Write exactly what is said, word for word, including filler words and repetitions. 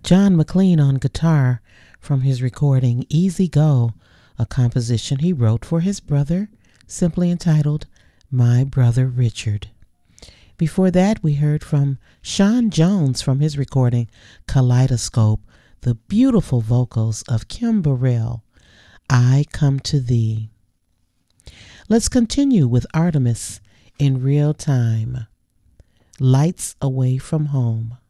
John McLean on guitar from his recording Easy Go, a composition he wrote for his brother, simply entitled My Brother Richard. Before that, we heard from Sean Jones from his recording Kaleidoscope, the beautiful vocals of Kim Burrell, I Come to Thee. Let's continue with Artemis in Real Time, Lights Away from Home.